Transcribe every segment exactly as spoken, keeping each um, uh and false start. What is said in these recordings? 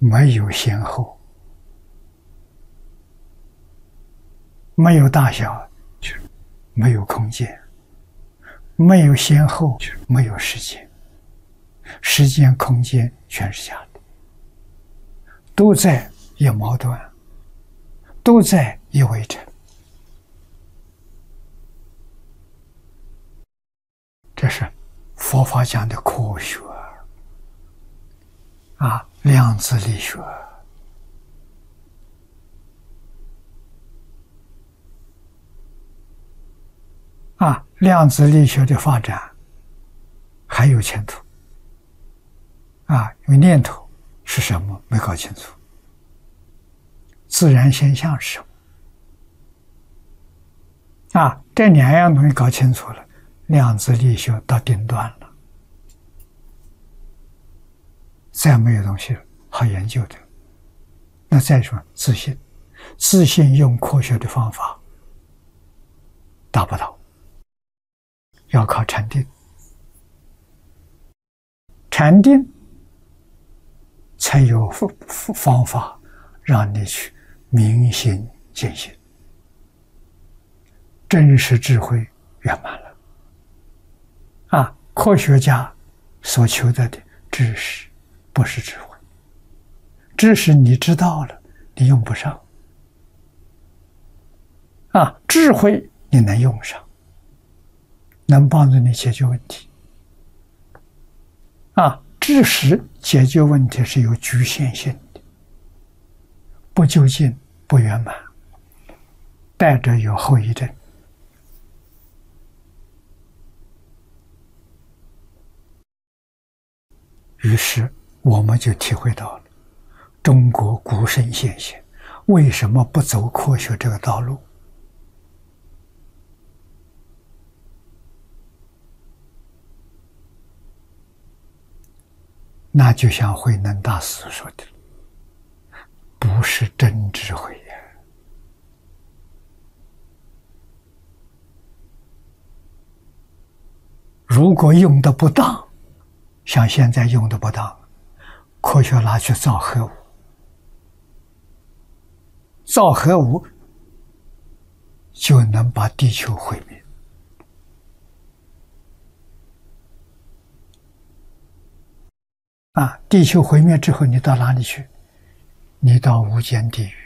没有先后，没有大小，就没有空间；没有先后，就没有时间。时间、空间全是假的，都在一毛断，都在一微尘。这是佛法讲的科学啊，量子力学啊，量子力学的发展还有前途啊，因为念头是什么没搞清楚，自然现象是什么啊，这两样东西搞清楚了，量子力学到顶端了，再没有东西好研究的。那再说自信，自信用科学的方法达不到，要靠禅定。禅定才有方法让你去明心见性，真实智慧圆满了啊！科学家所求得的知识不是智慧，知识你知道了，你用不上啊！智慧你能用上，能帮助你解决问题啊！知识解决问题是有局限性的，不究竟，不圆满，带着有后遗症。于是我们就体会到了中国古圣先贤为什么不走科学这个道路。那就像慧能大师说的，不是真智慧呀。如果用的不当，像现在用的不当，科学拿去造核武，造核武就能把地球毁灭。啊，地球毁灭之后，你到哪里去？你到无间地狱，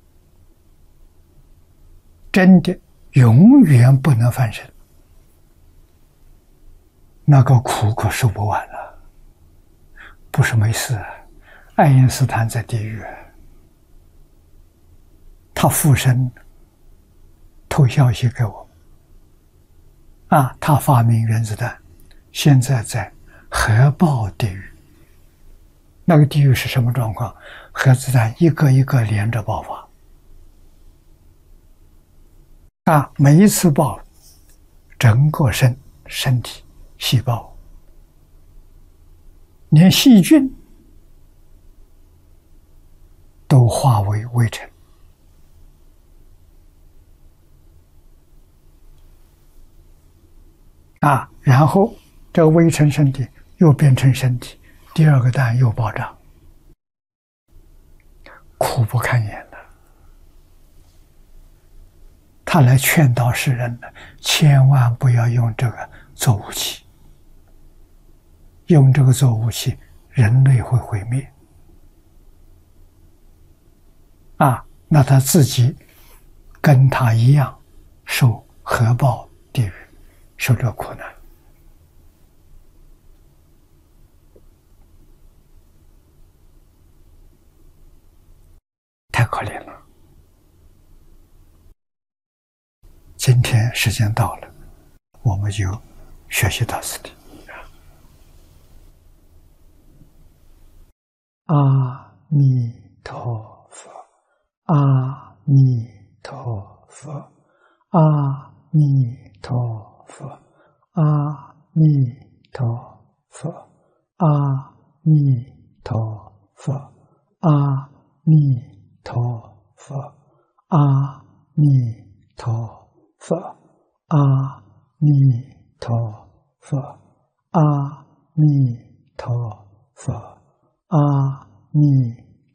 真的永远不能翻身，那个苦可受不完了，不是没事。爱因斯坦在地狱，他附身透消息给我，啊，他发明原子弹，现在在核爆地狱。那个地狱是什么状况？核子弹一个一个连着爆发，啊，每一次爆，整个身身体细胞，连细菌都化为微尘，啊，然后这个微尘身体又变成身体。第二个弹又爆炸，苦不堪言了。他来劝导世人呢，千万不要用这个做武器，用这个做武器，人类会毁灭。啊，那他自己跟他一样受核爆地狱，受这苦难。太可怜了。今天时间到了，我们就学习到此地。阿弥陀佛，阿弥陀佛，阿弥陀佛，阿弥陀佛，阿弥陀佛，阿弥陀佛，阿弥陀佛，阿弥陀佛，阿弥陀佛，阿弥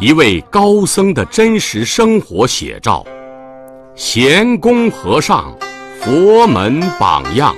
一位高僧的真实生活写照，贤公和尚，佛门榜样。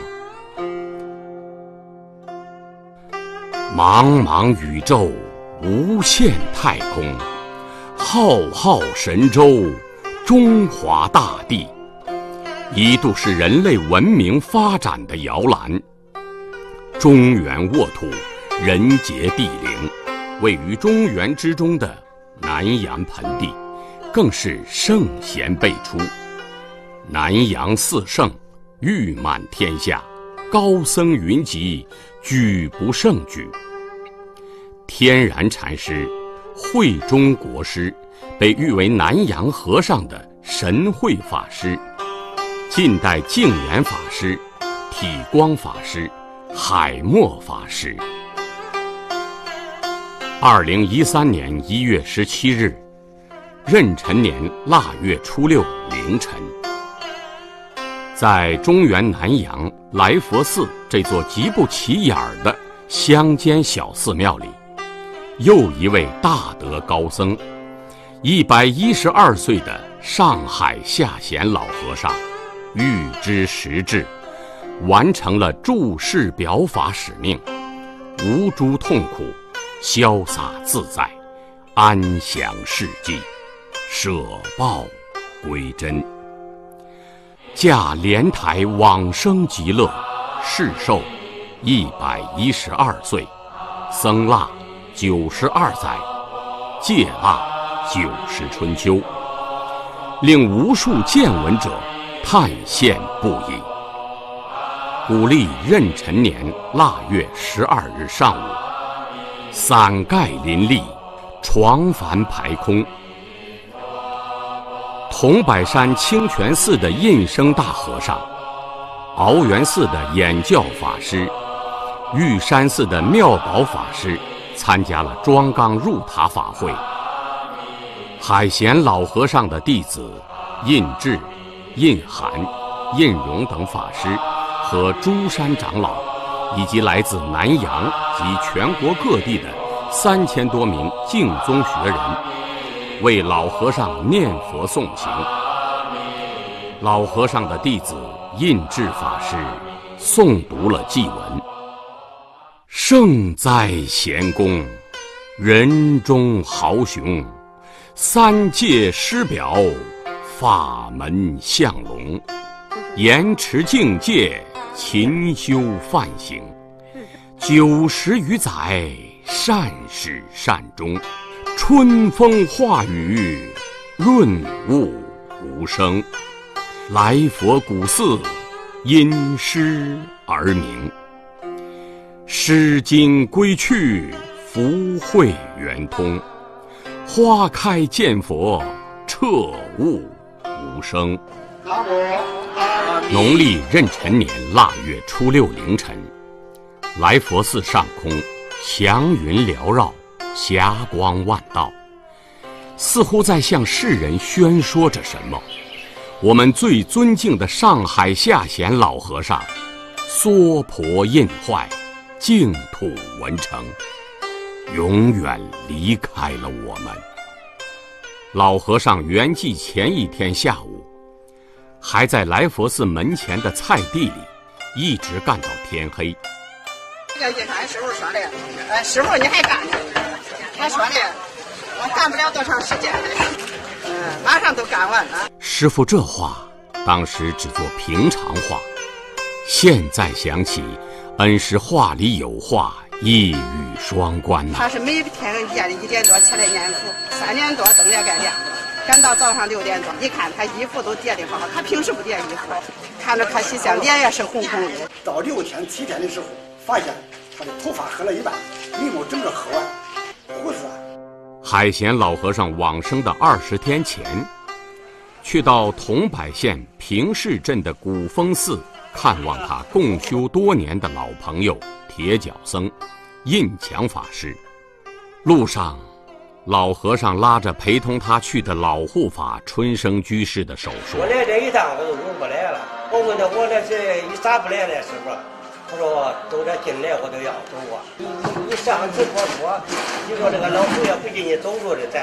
茫茫宇宙，无限太空，浩浩神州，中华大地，一度是人类文明发展的摇篮。中原沃土，人杰地灵，位于中原之中的南阳盆地，更是圣贤辈出，南阳四圣誉满天下，高僧云集，举不胜举。天然禅师、慧中国师被誉为南阳和尚的神慧法师，近代净言法师、体光法师、海默法师。二零一三年一月十七日，壬辰年腊月初六凌晨，在中原南阳来佛寺这座极不起眼的乡间小寺庙里，又一位大德高僧，一百一十二岁的上海下贤老和尚，预知时至，完成了注释表法使命，无诸痛苦，潇洒自在，安详世际，舍报归真。驾莲台往生极乐，世寿一百一十二岁，僧腊九十二载，戒腊九十春秋，令无数见闻者叹羡不已。古历壬辰年腊月十二日上午，伞盖林立，床幡排空。桐柏山清泉寺的印生大和尚，鳌源寺的演教法师，玉山寺的妙宝法师参加了庄纲入塔法会。海贤老和尚的弟子印智、印涵、印荣等法师和诸山长老，以及来自南阳及全国各地的三千多名净宗学人，为老和尚念佛诵行。老和尚的弟子印智法师诵读了祭文：圣哉贤公，人中豪雄，三界师表，法门相龙，严持境界，勤修梵行，九十余载，善始善终，春风化雨，润物无声。来佛古寺，因诗而名。诗经归去，福慧圆通。花开见佛，彻悟无声。农历壬辰年腊月初六凌晨，来佛寺上空祥云缭绕，霞光万道，似乎在向世人宣说着什么。我们最尊敬的上海下贤老和尚娑婆印坏，净土文成，永远离开了我们。老和尚圆寂前一天下午，还在来佛寺门前的菜地里一直干到天黑。 这个俺师傅说的，呃，师傅你还干呢？他说的，我干不了多长时间了，嗯，马上都干完了。 师傅这话当时只做平常话，现在想起，恩师话里有话，一语双关呐、啊。 他是每天夜里一点多起来念佛，三点多灯也该亮了，赶到早上六点多，一看他衣服都叠得好，他平时不叠衣服，看着可喜相，脸也是红红的。 到六天七天的时候，发现他的头发黑了一半，眉毛整个黑完，胡子。 海贤老和尚往生的二十天前，去到桐柏县平市镇的古峰寺看望他共修多年的老朋友铁脚僧印强法师。路上，老和尚拉着陪同他去的老护法春生居士的手说：“ 我来这一趟我都用不来了。我问他我这是你咋不来了，师傅？他说都这进来我都要走啊。你你你上次我说，你说这个老头也不进去走路的，咱。”